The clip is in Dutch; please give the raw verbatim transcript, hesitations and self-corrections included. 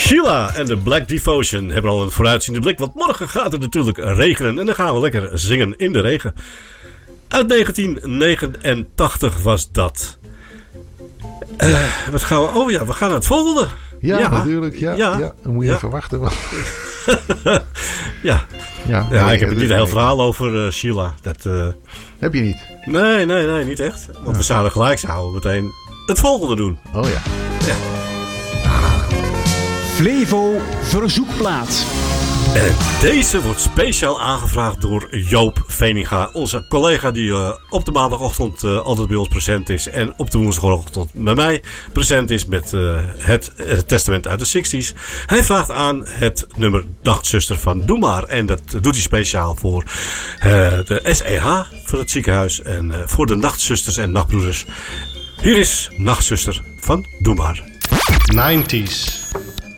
Sheila en de Black Devotion hebben al een vooruitziende blik, want morgen gaat het natuurlijk regenen en dan gaan we lekker zingen in de regen. Uit negentien negenentachtig was dat. Uh, wat gaan we... Oh ja, we gaan naar het volgende. Ja, ja. natuurlijk. Ja, ja. ja. Dan moet je ja. even wachten. ja. Ja, ja nee, ik heb het niet een heel verhaal over uh, Sheila. Dat, uh... Heb je niet? Nee, nee, nee, niet echt. Want ja. we zouden gelijk zouden meteen het volgende doen. Oh ja. Ja. Flevo Verzoekplaat. En deze wordt speciaal aangevraagd door Joop Veninga. Onze collega die uh, op de maandagochtend uh, altijd bij ons present is. En op de woensdagochtend bij mij present is met uh, het uh, testament uit de zestig's. Hij vraagt aan het nummer Nachtzuster van Doe Maar. En dat doet hij speciaal voor uh, de S E H van het ziekenhuis. En uh, voor de nachtzusters en nachtbroeders. Hier is Nachtzuster van Doe Maar. nineties.